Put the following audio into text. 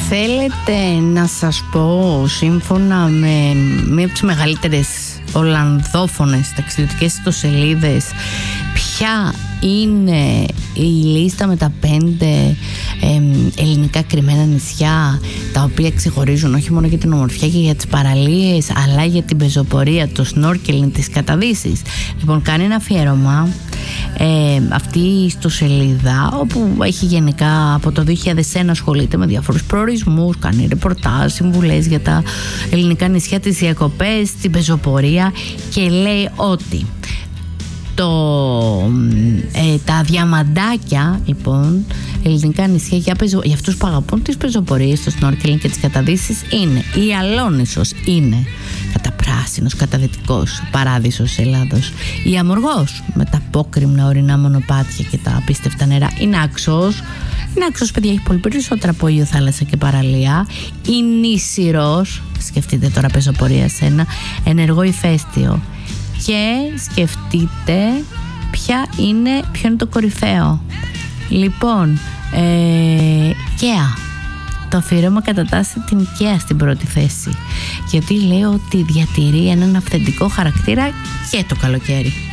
Θέλετε να σας πω, σύμφωνα με μία από τις μεγαλύτερες ολλανδόφωνες ταξιδιωτικές ιστοσελίδες, ποια είναι η λίστα με τα 5 ελληνικά κρυμμένα νησιά, τα οποία ξεχωρίζουν όχι μόνο για την ομορφιά και για τις παραλίες, αλλά για την πεζοπορία, το snorkeling, τις καταδύσεις. Λοιπόν, κάνει ένα αφιέρωμα αυτή η ιστοσελίδα, όπου έχει γενικά από το 2001 ασχολείται με διάφορους προορισμούς, κάνει ρεπορτάζ, συμβουλές για τα ελληνικά νησιά, τις διακοπές, την πεζοπορία, και λέει ότι τα διαμαντάκια, λοιπόν, ελληνικά νησιά για αυτούς που αγαπούν τις πεζοπορίες, το snorkeling και τις καταδύσεις, είναι η Αλόνισσος, είναι κατά πράσινος, κατά δυτικός παράδεισος Ελλάδος. Η Αμοργός με τα απόκρημνα ορεινά μονοπάτια και τα απίστευτα νερά. Η Νάξος, παιδιά, έχει πολύ περισσότερα από ήλιο, θάλασσα και παραλία. Η Νήσιρος, σκεφτείτε τώρα πεζοπορία σε ένα ενεργό ηφαίστειο. Και σκεφτείτε ποιο είναι το κορυφαίο. Λοιπόν, Καία. Το αφιέρωμα κατατάσσει την Καία στην πρώτη θέση, γιατί λέει ότι διατηρεί έναν αυθεντικό χαρακτήρα και το καλοκαίρι.